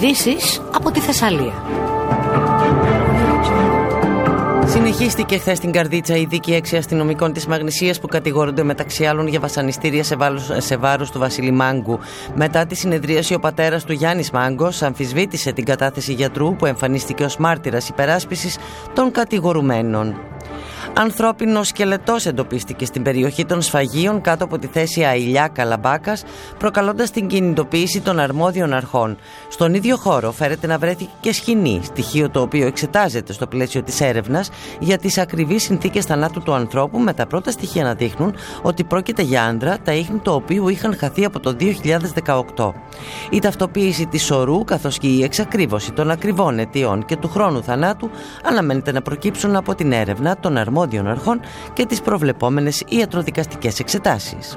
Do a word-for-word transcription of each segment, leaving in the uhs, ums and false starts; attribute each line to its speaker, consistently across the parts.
Speaker 1: ειδήσεις από τη Θεσσαλία.
Speaker 2: Συνεχίστηκε χθες στην Καρδίτσα η δίκη έξι αστυνομικών της Μαγνησίας που κατηγορούνται μεταξύ άλλων για βασανιστήρια σε, βάλος, σε βάρος του Βασίλη Μάγκου. Μετά τη συνεδρίαση, ο πατέρας του, Γιάννης Μάγκος, αμφισβήτησε την κατάθεση γιατρού που εμφανίστηκε ως μάρτυρας υπεράσπισης των κατηγορουμένων. Ανθρώπινος σκελετός εντοπίστηκε στην περιοχή των Σφαγίων κάτω από τη θέση Αηλιά Καλαμπάκας, προκαλώντας την κινητοποίηση των αρμόδιων αρχών. Στον ίδιο χώρο φέρεται να βρέθηκε και σκηνή, στοιχείο το οποίο εξετάζεται στο πλαίσιο της έρευνας για τις ακριβείς συνθήκες θανάτου του ανθρώπου, με τα πρώτα στοιχεία να δείχνουν ότι πρόκειται για άντρα, τα ίχνη του οποίου είχαν χαθεί από το δύο χιλιάδες δεκαοκτώ. Η ταυτοποίηση της σωρού καθώς και η εξακρίβωση των ακριβών αιτιών και του χρόνου θανάτου αναμένεται να προκύψουν από την έρευνα των αρμόδιων αρχών και τις προβλεπόμενες ιατροδικαστικές εξετάσεις.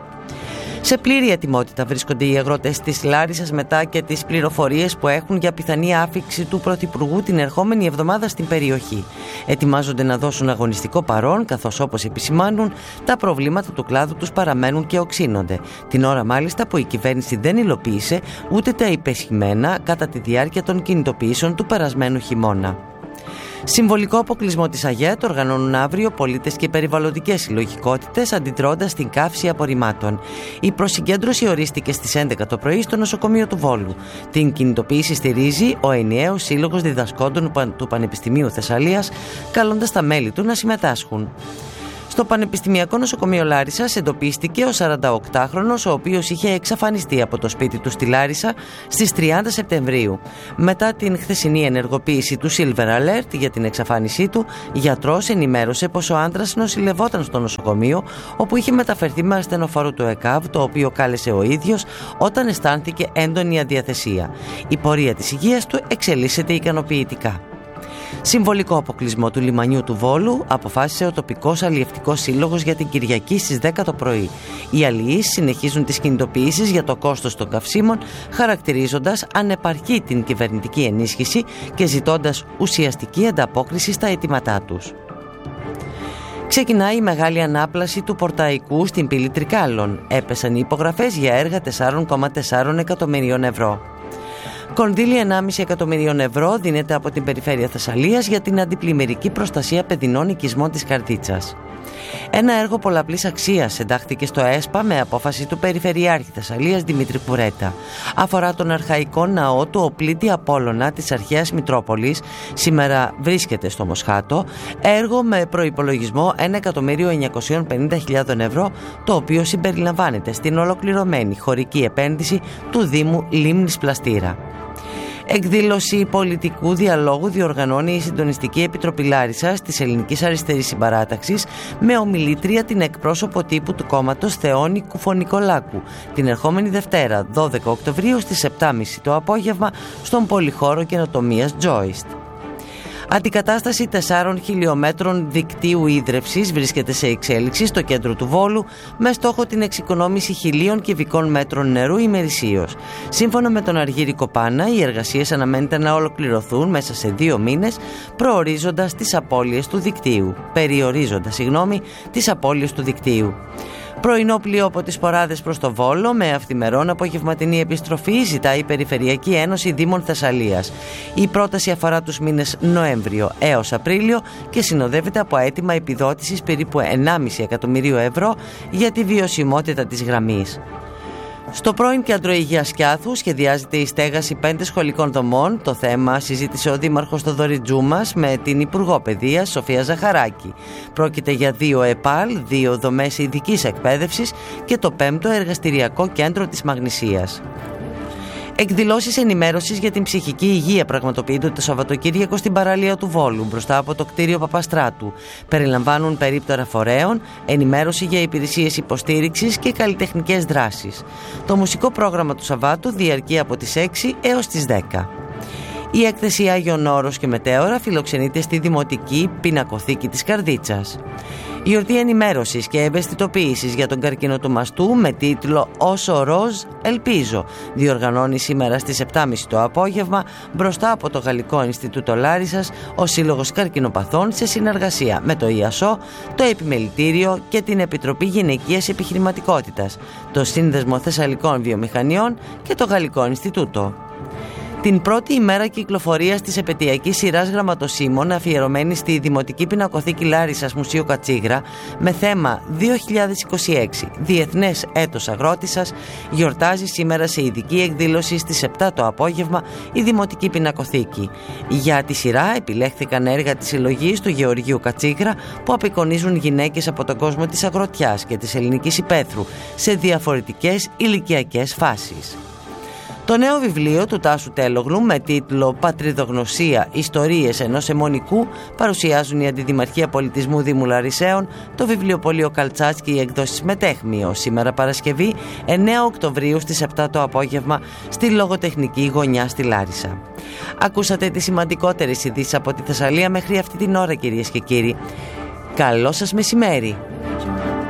Speaker 2: Σε πλήρη ετοιμότητα βρίσκονται οι αγρότες της Λάρισσας μετά και τις πληροφορίες που έχουν για πιθανή άφιξη του Πρωθυπουργού την ερχόμενη εβδομάδα στην περιοχή. Ετοιμάζονται να δώσουν αγωνιστικό παρόν, καθώς όπως επισημάνουν, τα προβλήματα του κλάδου τους παραμένουν και οξύνονται. Την ώρα μάλιστα που η κυβέρνηση δεν υλοποίησε ούτε τα υπεσχημένα κατά τη διάρκεια των κινητοποιήσεων του περασμένου χειμώνα. Συμβολικό αποκλεισμό της ΑΓΕΤ οργανώνουν αύριο πολίτες και περιβαλλοντικές συλλογικότητες αντιδρώντας στην καύση απορριμμάτων. Η προσυγκέντρωση ορίστηκε στις έντεκα το πρωί στο νοσοκομείο του Βόλου. Την κινητοποίηση στηρίζει ο ενιαίος Σύλλογος Διδασκόντων του Πανεπιστημίου Θεσσαλίας, καλώντας τα μέλη του να συμμετάσχουν. Στο Πανεπιστημιακό Νοσοκομείο Λάρισσας εντοπίστηκε ο σαρανταοκτάχρονος, ο οποίος είχε εξαφανιστεί από το σπίτι του στη Λάρισα στις τριάντα Σεπτεμβρίου. Μετά την χθεσινή ενεργοποίηση του Silver Alert για την εξαφάνισή του, γιατρός ενημέρωσε πως ο άντρας νοσηλευόταν στο νοσοκομείο, όπου είχε μεταφερθεί με ασθενοφόρο του ΕΚΑΒ, το οποίο κάλεσε ο ίδιος όταν αισθάνθηκε έντονη αδιαθεσία. Η πορεία της υγείας του εξελίσσεται ικανοποιητικά. Συμβολικό αποκλεισμό του λιμανιού του Βόλου αποφάσισε ο τοπικός αλλιευτικός σύλλογος για την Κυριακή στις δέκα το πρωί. Οι αλλιείς συνεχίζουν τις κινητοποιήσεις για το κόστος των καυσίμων, χαρακτηρίζοντας ανεπαρκή την κυβερνητική ενίσχυση και ζητώντας ουσιαστική ανταπόκριση στα αιτήματά τους. Ξεκινάει η μεγάλη ανάπλαση του Πορταϊκού στην πύλη Τρικάλων. Έπεσαν οι υπογραφές για έργα τέσσερα κόμμα τέσσερα εκατομμυρίων ευρώ. Κονδύλια ενάμιση εκατομμυρίων ευρώ δίνεται από την Περιφέρεια Θεσσαλίας για την αντιπλημμυρική προστασία παιδινών οικισμών της Καρδίτσας. Ένα έργο πολλαπλής αξίας εντάχθηκε στο ΕΣΠΑ με απόφαση του Περιφερειάρχη Θεσσαλίας Δημήτρη Κουρέτα. Αφορά τον αρχαϊκό ναό του Οπλίτη Απόλλωνα της αρχαίας Μητρόπολης, σήμερα βρίσκεται στο Μοσχάτο, έργο με προϋπολογισμό ένα εκατομμύριο εννιακόσιες πενήντα χιλιάδες ευρώ, το οποίο συμπεριλαμβάνεται στην ολοκληρωμένη χωρική επένδυση του Δήμου Λίμνης Πλαστήρα. Εκδήλωση πολιτικού διαλόγου διοργανώνει η Συντονιστική Επιτροπή Λάρισσας της Ελληνικής Αριστερής Συμπαράταξης με ομιλήτρια την εκπρόσωπο τύπου του κόμματος Θεόνη Κουφονικολάκου την ερχόμενη Δευτέρα δώδεκα Οκτωβρίου στις επτά και μισή το απόγευμα στον Πολυχώρο Καινοτομίας Joist. Αντικατάσταση τεσσάρων χιλιόμετρων δικτύου ίδρευσης βρίσκεται σε εξέλιξη στο κέντρο του Βόλου με στόχο την εξοικονόμηση χιλίων κυβικών μέτρων νερού ημερησίως. Σύμφωνα με τον Αργύρη Κοπάνα, οι εργασίες αναμένεται να ολοκληρωθούν μέσα σε δύο μήνες, προορίζοντας τις απώλειες του δικτύου. Περιορίζοντας, συγγνώμη, τις απώλειες του δικτύου. Πρωινό πλοίο από τις Ποράδες προς το Βόλο με αυθημερών απογευματινή επιστροφή ζητάει η Περιφερειακή Ένωση Δήμων Θεσσαλίας. Η πρόταση αφορά τους μήνες Νοέμβριο έως Απρίλιο και συνοδεύεται από αίτημα επιδότησης περίπου ενάμιση εκατομμυρίου ευρώ για τη βιωσιμότητα της γραμμής. Στο πρώην Κέντρο Υγείας Σκιάθου σχεδιάζεται η στέγαση πέντε σχολικών δομών. Το θέμα συζήτησε ο Δήμαρχος Θοδωρή Τζούμας με την Υπουργό Παιδείας Σοφία Ζαχαράκη. Πρόκειται για δύο ΕΠΑΛ, δύο δομές ειδικής εκπαίδευσης και το πέμπτο εργαστηριακό κέντρο της Μαγνησίας. Εκδηλώσεις ενημέρωσης για την ψυχική υγεία πραγματοποιούνται το Σαββατοκύριακο στην παραλία του Βόλου, μπροστά από το κτίριο Παπαστράτου. Περιλαμβάνουν περίπτωρα φορέων, ενημέρωση για υπηρεσίες υποστήριξης και καλλιτεχνικές δράσεις. Το μουσικό πρόγραμμα του Σαββάτου διαρκεί από τις έξι έως τις δέκα. Η έκθεση Άγιον Όρος και Μετέωρα φιλοξενείται στη Δημοτική Πινακοθήκη της Καρδίτσας. Η εορτή ενημέρωσης και ευαισθητοποίησης για τον καρκίνο του μαστού με τίτλο «Όσο ροζ ελπίζω» διοργανώνει σήμερα στις επτά και μισή το απόγευμα μπροστά από το Γαλλικό Ινστιτούτο Λάρισσας ο Σύλλογος Καρκινοπαθών σε συνεργασία με το ΙΑΣΟ, το Επιμελητήριο και την Επιτροπή Γυναικείας Επιχειρηματικότητας, το Σύνδεσμο Θεσσαλικών Βιομηχανιών και το Γαλλικό Ινστιτούτο. Την πρώτη ημέρα κυκλοφορίας της επετειακής σειράς γραμματοσύμων αφιερωμένη στη Δημοτική Πινακοθήκη Λάρισσας Μουσείο Κατσίγρα με θέμα δύο χιλιάδες είκοσι έξι Διεθνές Έτος Αγρότισσας, γιορτάζει σήμερα σε ειδική εκδήλωση στις επτά το απόγευμα η Δημοτική Πινακοθήκη. Για τη σειρά επιλέχθηκαν έργα της συλλογής του Γεωργίου Κατσίγρα που απεικονίζουν γυναίκες από τον κόσμο της αγροτιάς και της ελληνικής υπαίθρου σε διαφορετικές ηλικιακές φάσεις. Το νέο βιβλίο του Τάσου Τέλογλου με τίτλο «Πατριδογνωσία. Ιστορίες ενός αιμονικού» παρουσιάζουν η Αντιδημαρχία Πολιτισμού Δήμου Λαρισαίων, το βιβλιοπωλείο Καλτσάτς και οι εκδόσεις Μετέχμιο σήμερα Παρασκευή εννέα Οκτωβρίου στις επτά το απόγευμα στη Λογοτεχνική Γωνιά στη Λάρισα. Ακούσατε τις σημαντικότερες ειδήσεις από τη Θεσσαλία μέχρι αυτή την ώρα, κυρίες και κύριοι. Καλό σας μεσημέρι.